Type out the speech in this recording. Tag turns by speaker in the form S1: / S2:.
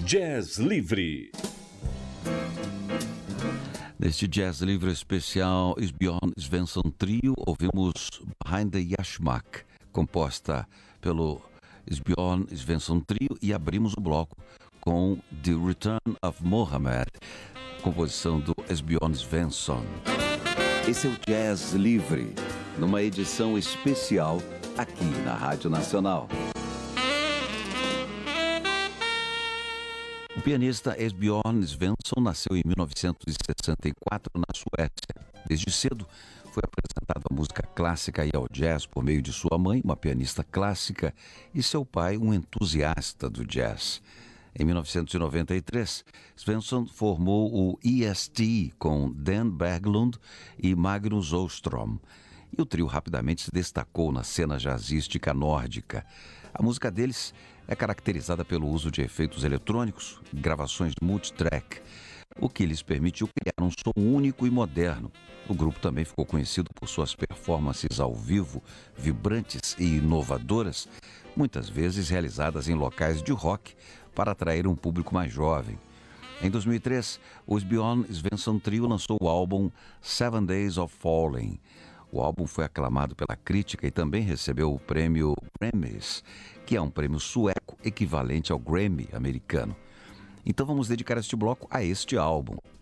S1: Jazz Livre.
S2: Neste Jazz Livre especial Esbjørn Svensson Trio, ouvimos Behind the Yashmak, composta pelo Esbjørn Svensson Trio, e abrimos o bloco com The Return of Mohammed, composição do Esbjørn Svensson. Esse é o Jazz Livre, numa edição especial aqui na Rádio Nacional. O pianista Esbjørn Svensson nasceu em 1964 na Suécia. Desde cedo foi apresentado à música clássica e ao jazz por meio de sua mãe, uma pianista clássica, e seu pai, um entusiasta do jazz. Em 1993, Svensson formou o EST com Dan Berglund e Magnus Åström. E o trio rapidamente se destacou na cena jazzística nórdica. A música deles é caracterizada pelo uso de efeitos eletrônicos, gravações multitrack, o que lhes permitiu criar um som único e moderno. O grupo também ficou conhecido por suas performances ao vivo, vibrantes e inovadoras, muitas vezes realizadas em locais de rock para atrair um público mais jovem. Em 2003, o Esbjørn Svensson Trio lançou o álbum 7 Days of Falling. O álbum foi aclamado pela crítica e também recebeu o prêmio Grammys, que é um prêmio sueco equivalente ao Grammy americano. Então vamos dedicar este bloco a este álbum.